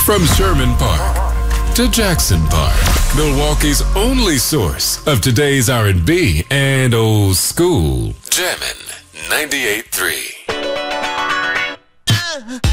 From Sherman Park to Jackson Park, Milwaukee's only source of today's R&B and old school. Jammin' 98.3.